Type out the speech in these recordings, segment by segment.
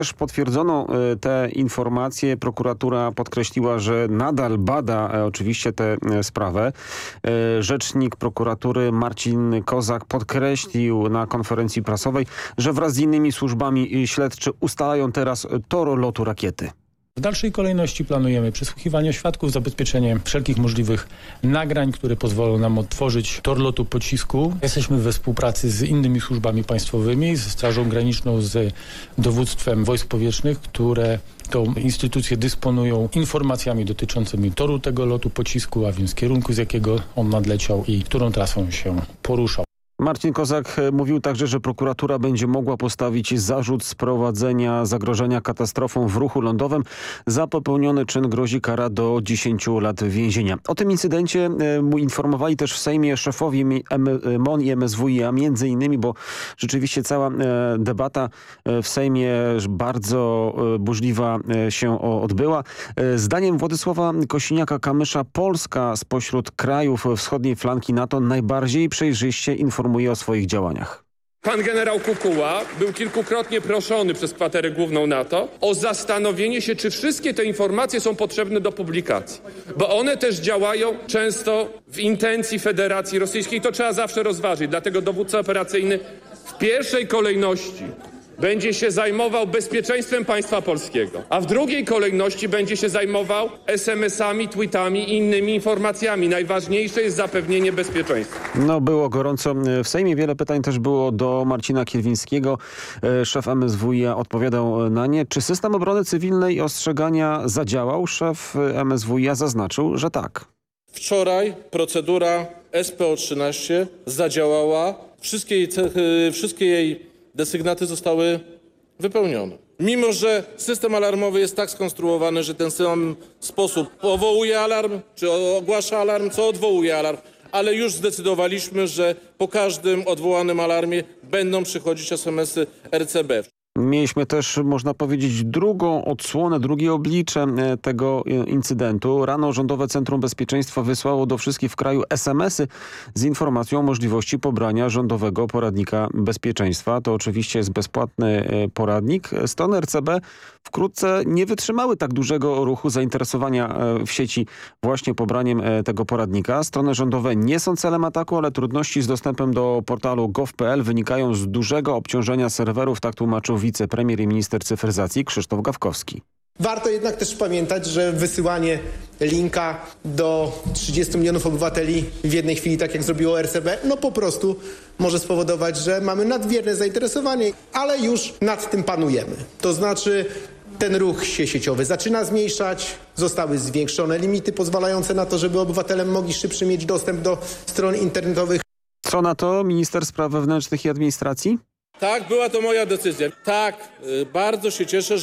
Też potwierdzono te informacje. Prokuratura podkreśliła, że nadal bada oczywiście tę sprawę. Rzecznik prokuratury Marcin Kozak podkreślił na konferencji prasowej, że wraz z innymi służbami śledczy ustalają teraz tor lotu rakiety. W dalszej kolejności planujemy przesłuchiwanie świadków, zabezpieczenie wszelkich możliwych nagrań, które pozwolą nam odtworzyć tor lotu pocisku. Jesteśmy we współpracy z innymi służbami państwowymi, ze Strażą Graniczną, z dowództwem wojsk powietrznych, które to instytucje dysponują informacjami dotyczącymi toru tego lotu pocisku, a więc kierunku, z jakiego on nadleciał i którą trasą się poruszał. Marcin Kozak mówił także, że prokuratura będzie mogła postawić zarzut sprowadzenia zagrożenia katastrofą w ruchu lądowym. Za popełniony czyn grozi kara do 10 lat więzienia. O tym incydencie informowali też w Sejmie szefowie MON i MSWiA między innymi, bo rzeczywiście cała debata w Sejmie bardzo burzliwa się odbyła. Zdaniem Władysława Kosiniaka-Kamysza Polska spośród krajów wschodniej flanki NATO najbardziej przejrzyście informuje o swoich działaniach. Pan generał Kukuła był kilkukrotnie proszony przez kwaterę główną NATO o zastanowienie się, czy wszystkie te informacje są potrzebne do publikacji. Bo one też działają często w intencji Federacji Rosyjskiej. To trzeba zawsze rozważyć. Dlatego dowódca operacyjny w pierwszej kolejności będzie się zajmował bezpieczeństwem państwa polskiego, a w drugiej kolejności będzie się zajmował SMS-ami, tweetami i innymi informacjami. Najważniejsze jest zapewnienie bezpieczeństwa. No, było gorąco w Sejmie. Wiele pytań też było do Marcina Kierwińskiego. Szef MSWiA odpowiadał na nie. Czy system obrony cywilnej ostrzegania zadziałał? Szef MSWiA zaznaczył, że tak. Wczoraj procedura SPO-13 zadziałała. Wszystkie jej desygnaty zostały wypełnione. Mimo że system alarmowy jest tak skonstruowany, że ten sam sposób powołuje alarm, czy ogłasza alarm, co odwołuje alarm, ale już zdecydowaliśmy, że po każdym odwołanym alarmie będą przychodzić SMS-y RCB. Mieliśmy też, można powiedzieć, drugą odsłonę, drugie oblicze tego incydentu. Rano Rządowe Centrum Bezpieczeństwa wysłało do wszystkich w kraju SMS-y z informacją o możliwości pobrania rządowego poradnika bezpieczeństwa. To oczywiście jest bezpłatny poradnik. Strony RCB wkrótce nie wytrzymały tak dużego ruchu zainteresowania w sieci właśnie pobraniem tego poradnika. Strony rządowe nie są celem ataku, ale trudności z dostępem do portalu gov.pl wynikają z dużego obciążenia serwerów, tak tłumaczył wicepremier i minister cyfryzacji Krzysztof Gawkowski. Warto jednak też pamiętać, że wysyłanie linka do 30 milionów obywateli w jednej chwili, tak jak zrobiło RCB, no po prostu może spowodować, że mamy nadmierne zainteresowanie, ale już nad tym panujemy. To znaczy ten ruch się sieciowy zaczyna zmniejszać, zostały zwiększone limity pozwalające na to, żeby obywatele mogli szybszy mieć dostęp do stron internetowych. Co na to minister spraw wewnętrznych i administracji? Tak, była to moja decyzja. Tak, bardzo się cieszę,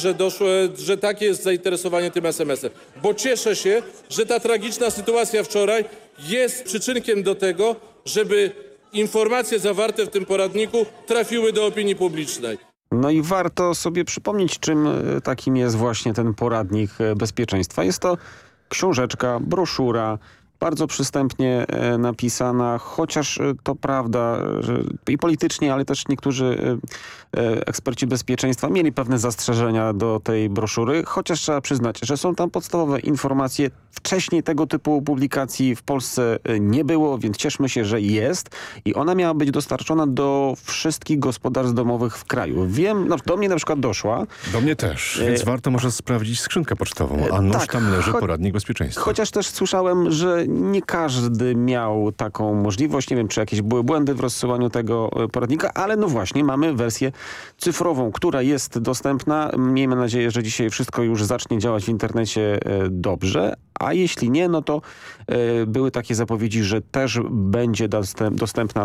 że takie jest zainteresowanie tym SMS-em. Bo cieszę się, że ta tragiczna sytuacja wczoraj jest przyczynkiem do tego, żeby informacje zawarte w tym poradniku trafiły do opinii publicznej. No i warto sobie przypomnieć, czym takim jest właśnie ten poradnik bezpieczeństwa. Jest to książeczka, broszura, bardzo przystępnie napisana, chociaż to prawda, że i politycznie, ale też niektórzy eksperci bezpieczeństwa mieli pewne zastrzeżenia do tej broszury, chociaż trzeba przyznać, że są tam podstawowe informacje. Wcześniej tego typu publikacji w Polsce nie było, więc cieszmy się, że jest i ona miała być dostarczona do wszystkich gospodarstw domowych w kraju. Wiem, no, do mnie na przykład doszła. Do mnie też, więc warto może sprawdzić skrzynkę pocztową, a nuż tak, tam leży poradnik bezpieczeństwa. Chociaż też słyszałem, że nie każdy miał taką możliwość. Nie wiem, czy jakieś były błędy w rozsyłaniu tego poradnika, ale no właśnie mamy wersję cyfrową, która jest dostępna. Miejmy nadzieję, że dzisiaj wszystko już zacznie działać w internecie dobrze, a jeśli nie, no to były takie zapowiedzi, że też będzie dostępna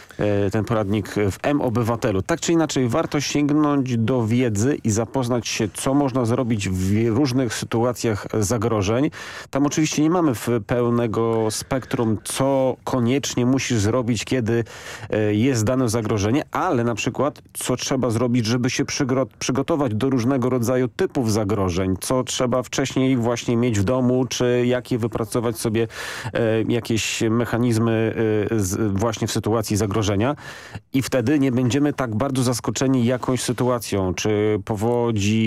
ten poradnik w M-Obywatelu. Tak czy inaczej warto sięgnąć do wiedzy i zapoznać się, co można zrobić w różnych sytuacjach zagrożeń. Tam oczywiście nie mamy pełnego spektrum, co koniecznie musisz zrobić, kiedy jest dane zagrożenie, ale na przykład, co trzeba zrobić, żeby się przygotować do różnego rodzaju typów zagrożeń, co trzeba wcześniej właśnie mieć w domu, czy jakie wypracować sobie jakieś mechanizmy właśnie w sytuacji zagrożenia i wtedy nie będziemy tak bardzo zaskoczeni jakąś sytuacją, czy powodzi,